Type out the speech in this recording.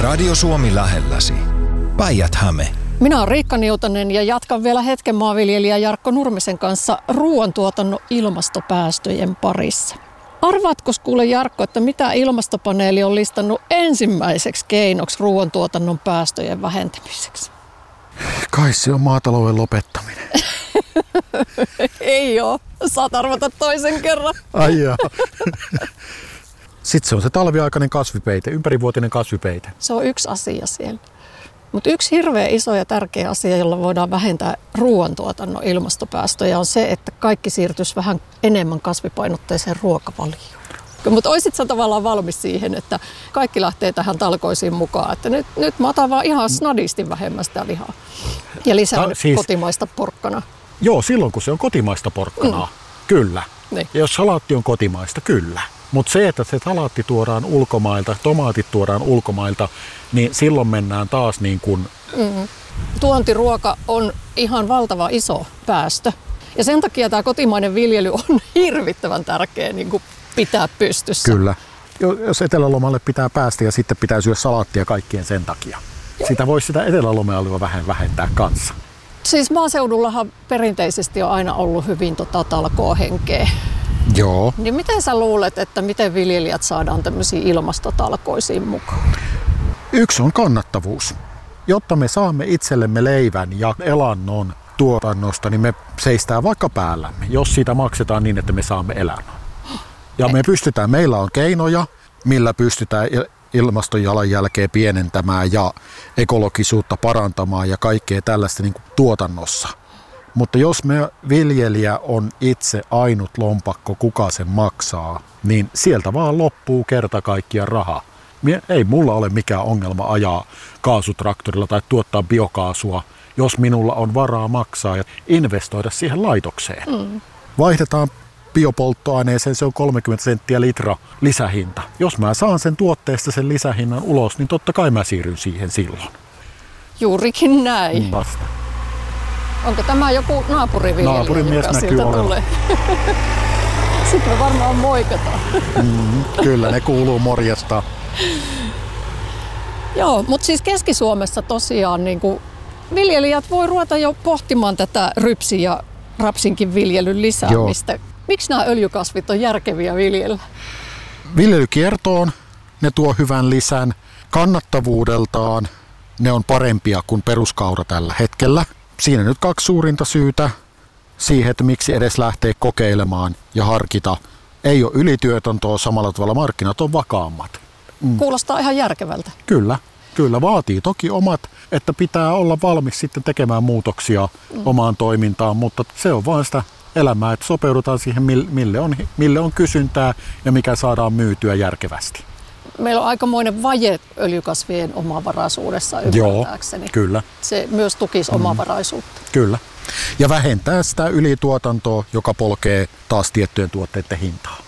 Radio Suomi lähelläsi. Päijät-Häme. Minä olen Riikka Niutanen ja jatkan vielä hetken maanviljelijä Jarkko Nurmisen kanssa ruoantuotannon ilmastopäästöjen parissa. Arvaatko kuule Jarkko, että mitä ilmastopaneeli on listannut ensimmäiseksi keinoksi ruoantuotannon päästöjen vähentämiseksi? Kai se on maatalouden lopettaminen. Ei oo. Saat arvata toisen kerran. Ai jaa. Sitten se on se talviaikainen kasvipeite, ympärivuotinen kasvipeite. Se on yksi asia siellä. Mutta yksi hirveän iso ja tärkeä asia, jolla voidaan vähentää ruoantuotannon ilmastopäästöjä, on se, että kaikki siirtyisi vähän enemmän kasvipainotteiseen ruokavalioon. Mutta oisit sä tavallaan valmis siihen, että kaikki lähtee tähän talkoisiin mukaan, että nyt mä otan vaan ihan snadisti vähemmän sitä lihaa ja lisää kotimaista porkkanaa. Joo, silloin kun se on kotimaista porkkanaa, kyllä. Niin. Ja jos salaatti on kotimaista, kyllä. Mutta se, että se salaatti tuodaan ulkomailta, tomaatit tuodaan ulkomailta, niin silloin mennään taas niin kuin... Tuontiruoka on ihan valtava iso päästö. Ja sen takia tämä kotimainen viljely on hirvittävän tärkeä niin kuin pitää pystyssä. Kyllä. Jos etelälomalle pitää päästä ja sitten pitää syödä salaattia kaikkien sen takia. Sitä voisi sitä etelälomalle vähän vähentää kanssa. Siis maaseudullahan perinteisesti on aina ollut hyvin talkoohenkeä. Joo. Niin miten sä luulet, että miten viljelijät saadaan tämmöisiin ilmastotalkoisiin mukaan? Yksi on kannattavuus. Jotta me saamme itsellemme leivän ja elannon tuotannosta, niin me seistään vaikka päällämme, jos siitä maksetaan niin, että me saamme elannon. Ja me pystytään, meillä on keinoja, millä pystytään ilmastonjalanjälkeä pienentämään ja ekologisuutta parantamaan ja kaikkea tällaista niin kuin tuotannossa. Mutta jos me viljelijä on itse ainut lompakko, kuka sen maksaa, niin sieltä vaan loppuu kerta kaikkiaan raha. Ei mulla ole mikään ongelma ajaa kaasutraktorilla tai tuottaa biokaasua, jos minulla on varaa maksaa ja investoida siihen laitokseen. Vaihdetaan biopolttoaineeseen, se on 30 senttiä litra lisähinta. Jos mä saan sen tuotteesta sen lisähinnan ulos, niin totta kai mä siirryn siihen silloin. Juurikin näin. Vasta. Onko tämä joku naapuriviljelijä, Naapurimies joka siltä tulee? Sitten me varmaan moikataan. Kyllä, ne kuuluu morjesta. Joo, mutta siis Keski-Suomessa tosiaan niin kuin viljelijät voi ruveta jo pohtimaan tätä rypsin ja rapsinkin viljelyn lisäämistä. Joo. Miksi nämä öljykasvit on järkeviä viljellä? Viljelykiertoon ne tuo hyvän lisän. Kannattavuudeltaan ne on parempia kuin peruskaura tällä hetkellä. Siinä nyt kaksi suurinta syytä siihen, että miksi edes lähtee kokeilemaan ja harkita. Ei ole ylityötantoa samalla tavalla, markkinat on vakaammat. Kuulostaa ihan järkevältä. Kyllä vaatii toki omat, että pitää olla valmis sitten tekemään muutoksia omaan toimintaan, mutta se on vain sitä elämää, että sopeudutaan siihen, mille on kysyntää ja mikä saadaan myytyä järkevästi. Meillä on aikamoinen vaje öljykasvien omavaraisuudessa ymmärtääkseni. Joo, kyllä. Se myös tukisi omavaraisuutta. Kyllä. Ja vähentää sitä ylituotantoa, joka polkee taas tiettyjen tuotteiden hintaa.